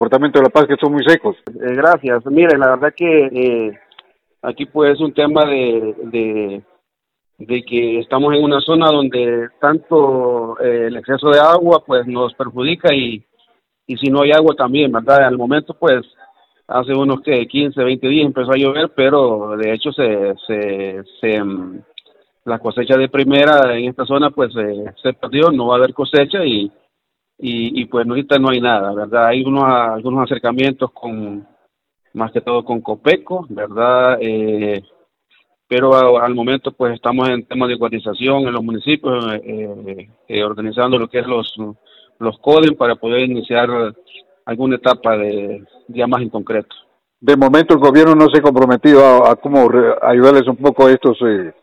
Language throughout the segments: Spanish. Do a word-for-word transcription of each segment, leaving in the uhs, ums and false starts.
Departamento de La Paz, que son muy secos. Eh, gracias. Mire, la verdad que eh, aquí pues es un tema de, de, de que estamos en una zona donde tanto eh, el exceso de agua pues nos perjudica y, y si no hay agua también, ¿verdad? Al momento pues hace unos que quince, veinte días empezó a llover, pero de hecho se, se, se la cosecha de primera en esta zona pues eh, se perdió, no va a haber cosecha y Y, y pues ahorita no hay nada, ¿verdad? Hay unos, algunos acercamientos con, más que todo con Copeco, ¿verdad? Eh, pero a, al momento pues estamos en temas de cotización en los municipios, eh, eh, organizando lo que es los, los CODEM para poder iniciar alguna etapa de ya más en concreto. De momento el gobierno no se ha comprometido a, a cómo re, ayudarles un poco a estos... Eh...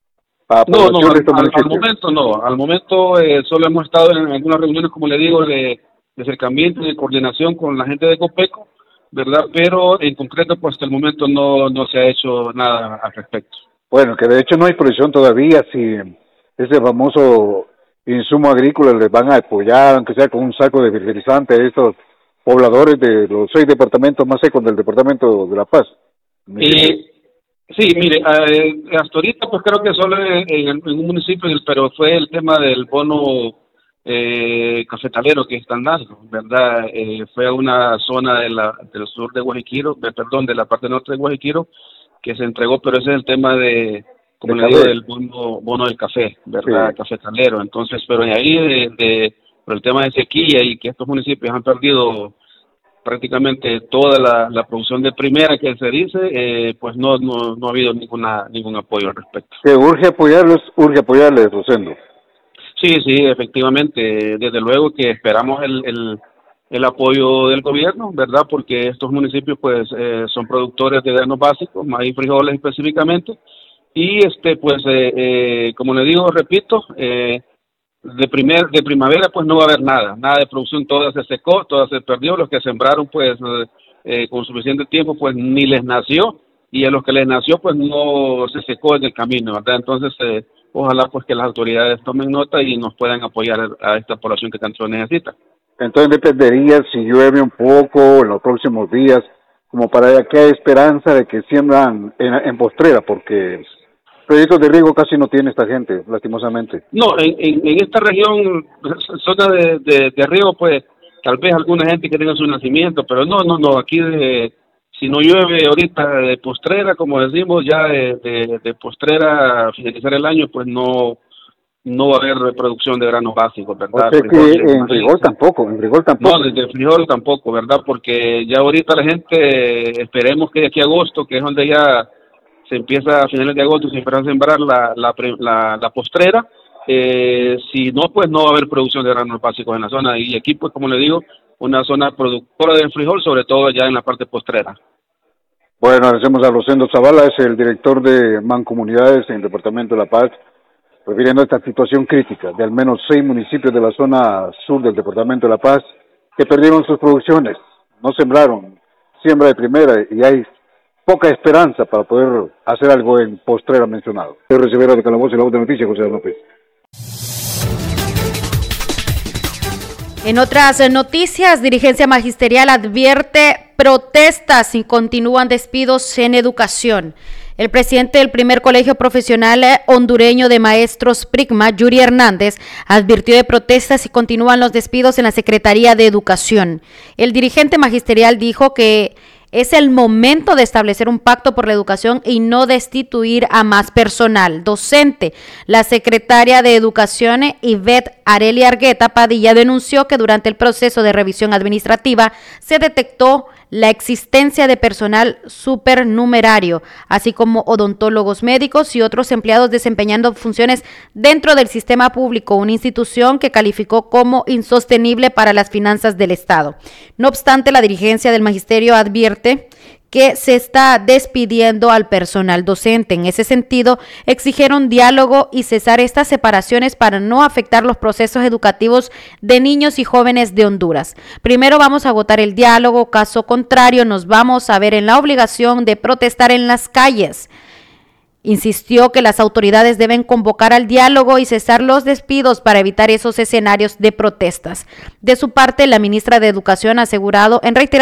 No, no, al, al, al momento no, al momento eh, solo hemos estado en algunas reuniones, como le digo, de, de acercamiento y de coordinación con la gente de Copeco, ¿verdad? Pero en concreto, pues hasta el momento no, no se ha hecho nada al respecto. Bueno, que de hecho no hay provisión todavía, si ese famoso insumo agrícola les van a apoyar, aunque sea con un saco de fertilizante a estos pobladores de los seis departamentos más secos del departamento de La Paz. Y sí, mire, eh, hasta ahorita pues creo que solo en, en, en un municipio, pero fue el tema del bono eh, cafetalero que están dando, ¿verdad? Eh, fue a una zona de la, del sur de Guajiquiro, de, perdón, de la parte norte de Guajiquiro, que se entregó, pero ese es el tema de, como le digo, del bono, bono del café, ¿verdad? Sí. Cafetalero. Entonces, pero en ahí, de, de, por el tema de sequía y que estos municipios han perdido prácticamente toda la, la producción de primera que se dice, eh, pues no, no no ha habido ninguna ningún apoyo al respecto. Que urge apoyarles, urge apoyarles, Rosendo. Sí, sí, efectivamente, desde luego que esperamos el, el, el apoyo del gobierno, ¿verdad? Porque estos municipios pues eh, son productores de granos básicos, maíz y frijoles específicamente, y este pues eh, eh, como le digo, repito, eh, de primer de primavera pues no va a haber nada, nada de producción, toda se secó, toda se perdió, los que sembraron pues eh, con suficiente tiempo pues ni les nació, y a los que les nació pues no se secó en el camino, ¿verdad? Entonces eh, ojalá pues que las autoridades tomen nota y nos puedan apoyar a esta población que tanto necesita. Entonces dependería si llueve un poco en los próximos días, como para que haya esperanza de que siembran en, en postrera, porque proyectos de riego casi no tiene esta gente, lastimosamente. No, en, en, en esta región, zona de, de, de riego, pues tal vez alguna gente que tenga su nacimiento, pero no, no, no, aquí de, si no llueve ahorita de postrera, como decimos, ya de, de, de postrera a finalizar el año, pues no no va a haber producción de granos básicos, ¿verdad? O sea que en frijol tampoco, en frijol tampoco. No, de frijol tampoco, ¿verdad? Porque ya ahorita la gente, esperemos que de aquí a agosto, que es donde ya se empieza a finales de agosto, se empieza a sembrar la, la, la, la postrera, eh, si no, pues no va a haber producción de granos básicos en la zona, y aquí, pues como le digo, una zona productora de frijol, sobre todo ya en la parte postrera. Bueno, agradecemos a Rosendo Zavala, es el director de Mancomunidades en el Departamento de La Paz, refiriendo a esta situación crítica de al menos seis municipios de la zona sur del Departamento de La Paz que perdieron sus producciones, no sembraron siembra de primera y hay poca esperanza para poder hacer algo en postrera mencionado. Soy Rivera de Calabozo y la voz de noticias, José López. En otras noticias, dirigencia magisterial advierte protestas y continúan despidos en educación. El presidente del primer colegio profesional hondureño de maestros Prigma, Yuri Hernández, advirtió de protestas y continúan los despidos en la Secretaría de Educación. El dirigente magisterial dijo que es el momento de establecer un pacto por la educación y no destituir a más personal docente. La secretaria de Educación, Ivette Arelia Argueta Padilla, denunció que durante el proceso de revisión administrativa se detectó la existencia de personal supernumerario, así como odontólogos médicos y otros empleados desempeñando funciones dentro del sistema público, una institución que calificó como insostenible para las finanzas del Estado. No obstante, la dirigencia del magisterio advierte que se está despidiendo al personal docente. En ese sentido, exigieron diálogo y cesar estas separaciones para no afectar los procesos educativos de niños y jóvenes de Honduras. Primero vamos a agotar el diálogo, caso contrario nos vamos a ver en la obligación de protestar en las calles. Insistió que las autoridades deben convocar al diálogo y cesar los despidos para evitar esos escenarios de protestas. De su parte, la ministra de Educación ha asegurado en reiteradas